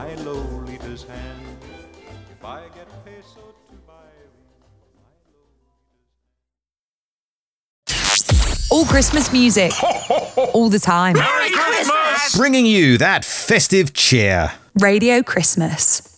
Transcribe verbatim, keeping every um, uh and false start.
my Lolita's hand. If I get peso to buy thee, All Christmas music, all the time. Merry Christmas! Bringing you that festive cheer. Radio Christmas.